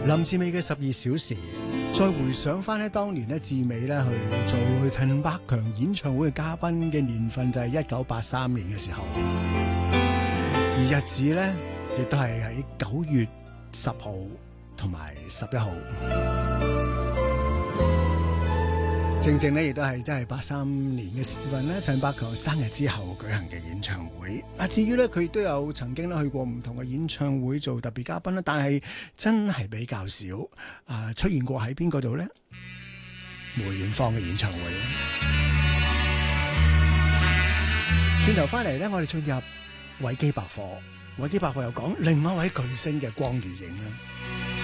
林志美嘅12小時，再回想翻咧當年咧志美咧去做陳百強演唱會嘅嘉賓嘅年份就係1983年嘅時候，而日子咧亦都係喺9月10號同埋11號，正正咧亦都係真係83年嘅時分咧，陳百強生日之後舉行嘅演唱會。至於咧佢亦都有曾經咧去過唔同嘅演唱會做特別嘉賓啦，但係真係比較少出現過喺邊個度咧？梅艷芳嘅演唱會。轉頭翻嚟咧，我哋進入維基百科。維基百科又講另外一位巨星嘅光與影啦。